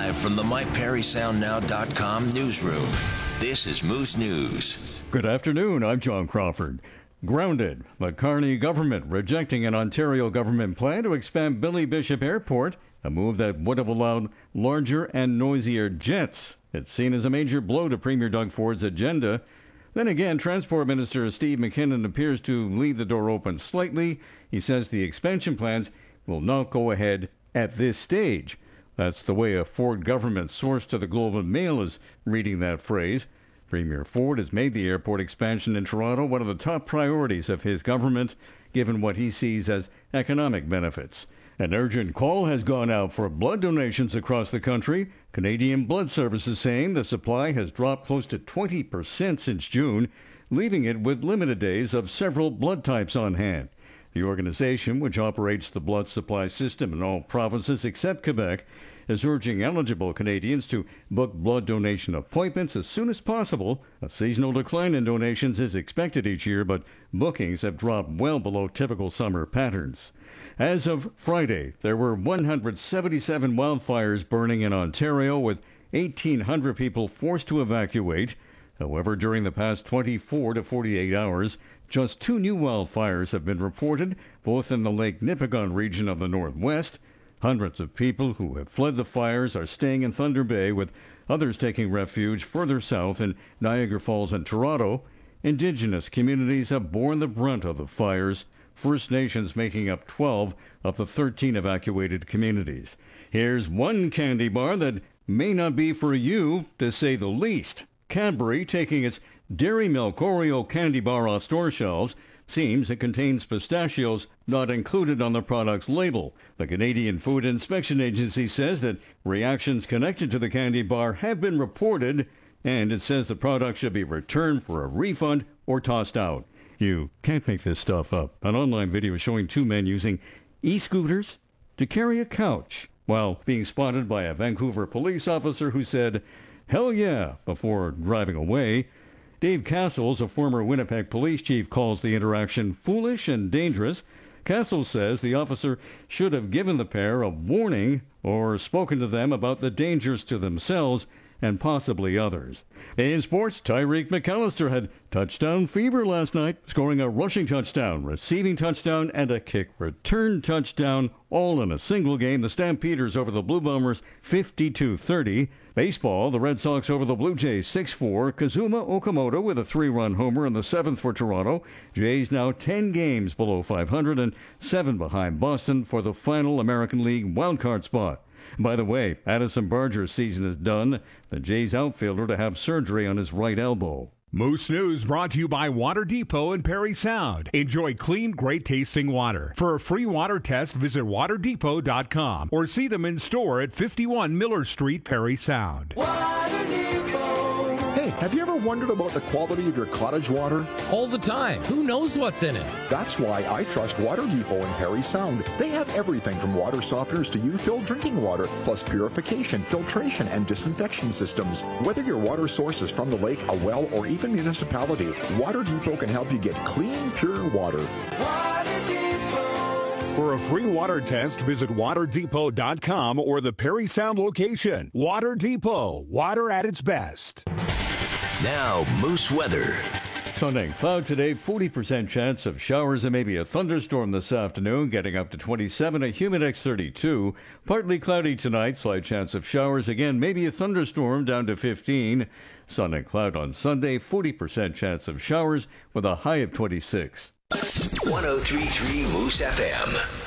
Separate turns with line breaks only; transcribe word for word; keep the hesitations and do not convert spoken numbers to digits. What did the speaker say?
Live from the my perry sound now dot com newsroom, this is Moose News.
Good afternoon, I'm John Crawford. Grounded, the Carney government rejecting an Ontario government plan to expand Billy Bishop Airport, a move that would have allowed larger and noisier jets. It's seen as a major blow to Premier Doug Ford's agenda. Then again, Transport Minister Steve McKinnon appears to leave the door open slightly. He says the expansion plans will not go ahead at this stage. That's the way a Ford government source to the Globe and Mail is reading that phrase. Premier Ford has made the airport expansion in Toronto one of the top priorities of his government, given what he sees as economic benefits. An urgent call has gone out for blood donations across the country. Canadian Blood Services saying the supply has dropped close to twenty percent since June, leaving it with limited days of several blood types on hand. The organization, which operates the blood supply system in all provinces except Quebec, is urging eligible Canadians to book blood donation appointments as soon as possible. A seasonal decline in donations is expected each year, but bookings have dropped well below typical summer patterns. As of Friday, there were one hundred seventy-seven wildfires burning in Ontario, with eighteen hundred people forced to evacuate. However, during the past twenty-four to forty-eight hours, just two new wildfires have been reported, both in the Lake Nipigon region of the Northwest. Hundreds of people who have fled the fires are staying in Thunder Bay, with others taking refuge further south in Niagara Falls and Toronto. Indigenous communities have borne the brunt of the fires, First Nations making up twelve of the thirteen evacuated communities. Here's one candy bar that may not be for you, to say the least. Cadbury taking its Dairy Milk Oreo candy bar off store shelves. Seems it contains pistachios not included on the product's label. The Canadian Food Inspection Agency says that reactions connected to the candy bar have been reported, and it says the product should be returned for a refund or tossed out. You can't make this stuff up. An online video showing two men using e-scooters to carry a couch while being spotted by a Vancouver police officer who said, "Hell yeah," before driving away. Dave Castles, a former Winnipeg police chief, calls the interaction foolish and dangerous. Castles says the officer should have given the pair a warning or spoken to them about the dangers to themselves and possibly others. In sports, Tyreek McAllister had touchdown fever last night, scoring a rushing touchdown, receiving touchdown, and a kick return touchdown, all in a single game. The Stampeders over the Blue Bombers fifty-two thirty. Baseball, the Red Sox over the Blue Jays six four. Kazuma Okamoto with a three-run homer in the seventh for Toronto. Jays now ten games below five hundred and seven behind Boston for the final American League wildcard spot. By the way, Addison Barger's season is done. The Jays outfielder to have surgery on his right elbow.
Moose News brought to you by Water Depot in Perry Sound. Enjoy clean, great-tasting water. For a free water test, visit water depot dot com or see them in store at fifty-one Miller Street, Perry Sound.
Water Depot.
Hey, have you ever wondered about the quality of your cottage water?
All the time. Who knows what's in it?
That's why I trust Water Depot in Perry Sound. They have everything from water softeners to U-filled drinking water, plus purification, filtration, and disinfection systems. Whether your water source is from the lake, a well, or even municipality, Water Depot can help you get clean, pure water.
Water Depot.
For a free water test, visit water depot dot com or the Perry Sound location. Water Depot, water at its best.
Now, Moose weather.
Sunday, cloud today, forty percent chance of showers and maybe a thunderstorm this afternoon, getting up to twenty-seven, a Humidex thirty-two. Partly cloudy tonight, slight chance of showers, again, maybe a thunderstorm, down to fifteen. Sun and cloud on Sunday, forty percent chance of showers with a high of twenty-six.
one oh three point three Moose F M.